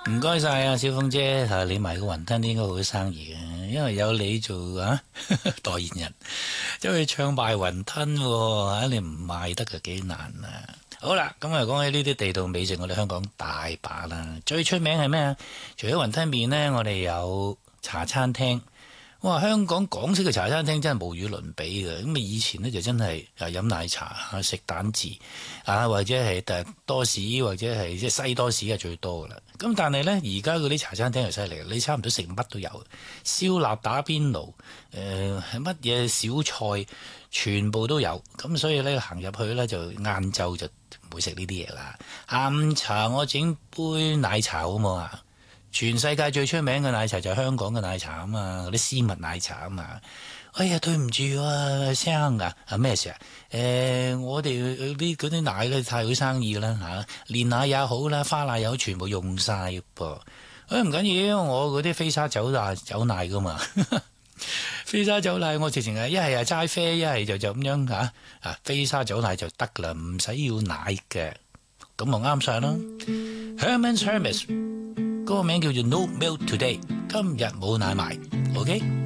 唔該晒啊，小鳳姐，你賣個雲吞應該好生意嘅，因為有你做代言人，走去唱賣雲吞喎，你唔賣得就幾難啊！好啦，咁啊講起呢啲地道美食，我哋香港大把啦。最出名係咩啊？除咗雲吞麵呢，我哋有茶餐廳。哇！香港港式嘅茶餐廳真係無與倫比嘅。咁啊，以前呢，就真係飲奶茶食蛋治或者係多士或者係即係西多士係最多噶啦。咁但係呢，而家嗰啲茶餐廳又犀利，你差唔多食乜都有，燒臘打邊爐，係乜嘢小菜全部都有。咁所以呢，行入去呢，就晏晝就唔會食呢啲嘢啦。下午茶我整杯奶茶好冇啊？全世界最出名嘅奶茶就係香港嘅奶茶啊嘛，嗰啲絲襪奶茶啊嘛。哎呀，對唔住啊，生啊，咩事啊？我哋嗰啲奶咧太好生意啦嚇，煉奶也好啦，花奶也好，全部用晒噃。唔緊要，我嗰啲飛沙走奶噶嘛。飛沙走奶我直情係一係齋啡，一係就咁樣飛沙走奶就得啦，唔使要奶嘅，咁就啱晒啦。Herman's Hermits。嗰個名叫做 No Milk Today，今日冇奶賣，OK？